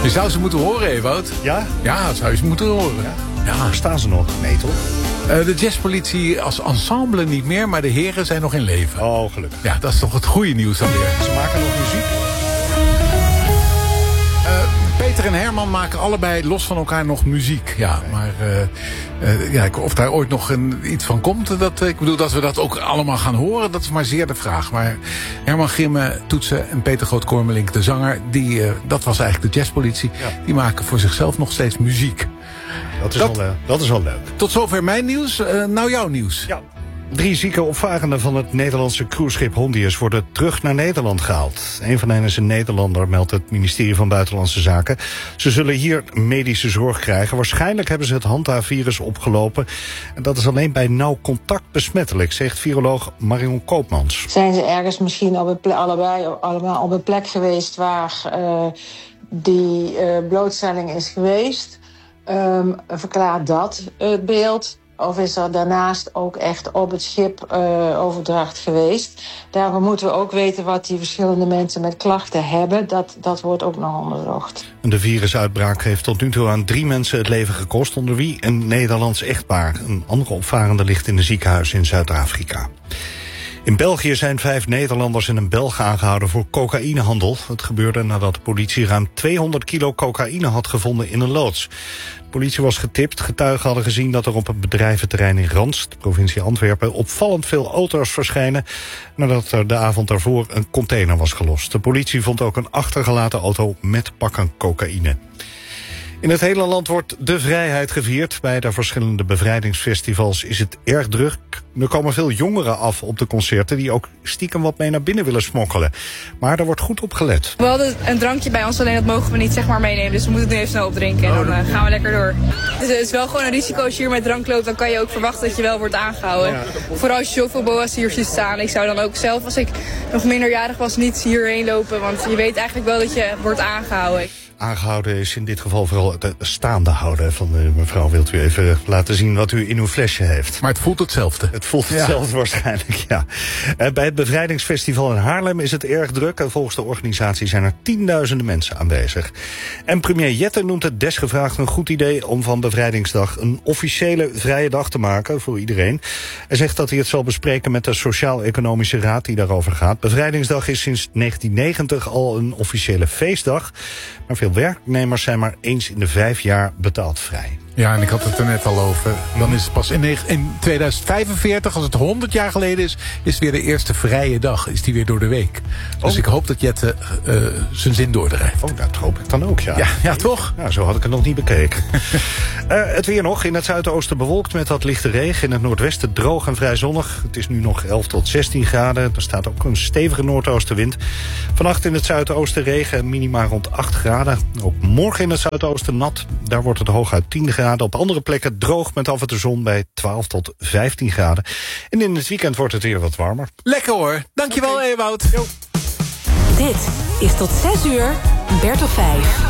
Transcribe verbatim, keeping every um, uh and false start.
Je zou ze moeten horen, Ewout. Ja? Ja, zou je ze moeten horen. Ja. Ja. Staan ze nog? Nee, toch? Uh, de jazzpolitie als ensemble niet meer, maar de heren zijn nog in leven. Oh, gelukkig. Ja, dat is toch het goede nieuws dan weer. Ze maken nog muziek. Uh, Peter en Herman maken allebei los van elkaar nog muziek. Ja, okay. maar uh, uh, ja, of daar ooit nog een, iets van komt, dat, uh, ik bedoel dat we dat ook allemaal gaan horen, dat is maar zeer de vraag. Maar Herman Grimme, toetsen en Peter Groot-Kormelink, de zanger, die, uh, dat was eigenlijk de jazzpolitie, ja. Die maken voor zichzelf nog steeds muziek. Dat is, dat, wel, uh, dat is wel leuk. Tot zover mijn nieuws. Uh, nou jouw nieuws. Ja. Drie zieke opvarenden van het Nederlandse cruiseschip Hondius worden terug naar Nederland gehaald. Een van hen is een Nederlander, meldt het ministerie van Buitenlandse Zaken. Ze zullen hier medische zorg krijgen. Waarschijnlijk hebben ze het Hanta-virus opgelopen. En dat is alleen bij nauw contact besmettelijk, zegt viroloog Marion Koopmans. Zijn ze ergens misschien op een plek, allebei allemaal op een plek geweest waar uh, die uh, blootstelling is geweest? Um, verklaart dat het beeld? Of is er daarnaast ook echt op het schip uh, overdracht geweest? Daarvoor moeten we ook weten wat die verschillende mensen met klachten hebben. Dat, dat wordt ook nog onderzocht. De virusuitbraak heeft tot nu toe aan drie mensen het leven gekost, onder wie een Nederlands echtpaar. Een andere opvarende ligt in een ziekenhuis in Zuid-Afrika. In België zijn vijf Nederlanders en een Belg aangehouden voor cocaïnehandel. Het gebeurde nadat de politie ruim tweehonderd kilo cocaïne had gevonden in een loods. De politie was getipt. Getuigen hadden gezien dat er op een bedrijventerrein in Rans, de provincie Antwerpen, opvallend veel auto's verschijnen nadat er de avond daarvoor een container was gelost. De politie vond ook een achtergelaten auto met pakken cocaïne. In het hele land wordt de vrijheid gevierd. Bij de verschillende bevrijdingsfestivals is het erg druk. Er komen veel jongeren af op de concerten die ook stiekem wat mee naar binnen willen smokkelen. Maar er wordt goed op gelet. We hadden een drankje bij ons, alleen dat mogen we niet zeg maar meenemen. Dus we moeten het nu even snel opdrinken en dan uh, gaan we lekker door. Dus het is wel gewoon een risico als je hier met drank loopt. Dan kan je ook verwachten dat je wel wordt aangehouden. Ja. Vooral als je zoveel boa's hier ziet staan. Ik zou dan ook zelf, als ik nog minderjarig was, niet hierheen lopen. Want je weet eigenlijk wel dat je wordt aangehouden. Aangehouden is in dit geval vooral het staande houden van de mevrouw. Wilt u even laten zien wat u in uw flesje heeft? Maar het voelt hetzelfde. Het voelt hetzelfde ja. waarschijnlijk, ja. Uh, bij het bevrijdingsfestival in Haarlem is het erg druk. En volgens de organisatie zijn er tienduizenden mensen aanwezig. En premier Jette noemt het desgevraagd een goed idee om van Bevrijdingsdag een officiële vrije dag te maken voor iedereen. Hij zegt dat hij het zal bespreken met de Sociaal-Economische Raad die daarover gaat. Bevrijdingsdag is sinds negentien negentig al een officiële feestdag. Maar veel werknemers zijn maar eens in de vijf jaar betaald vrij. Ja, en ik had het er net al over. Dan is het pas in, in tweeduizend vijfenveertig, als het honderd jaar geleden is, is het weer de eerste vrije dag. Is die weer door de week. Dus oh. ik hoop dat Jette uh, zijn zin doordrijft. Oh, dat hoop ik dan ook, ja. Ja, ja toch? Nou, zo had ik het nog niet bekeken. uh, het weer nog. In het zuidoosten bewolkt met wat lichte regen. In het noordwesten droog en vrij zonnig. Het is nu nog elf tot zestien graden. Er staat ook een stevige noordoostenwind. Vannacht in het zuidoosten regen, minima rond acht graden. Ook morgen in het zuidoosten nat. Daar wordt het hooguit tien graden. Op andere plekken droog met af en toe zon bij twaalf tot vijftien graden. En in het weekend wordt het weer wat warmer. Lekker hoor. Dankjewel, okay. Ewout. Dit is tot zes uur Bert of Vijf.